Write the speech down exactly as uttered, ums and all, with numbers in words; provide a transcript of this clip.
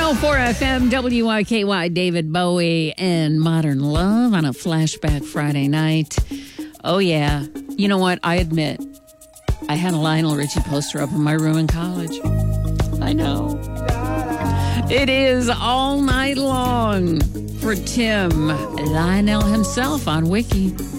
oh four F M, W I K Y, David Bowie and Modern Love on a Flashback Friday night. Oh, yeah. You know what? I admit, I had a Lionel Richie poster up in my room in college. I know. It is All Night Long for Tim Lionel himself on Wiki.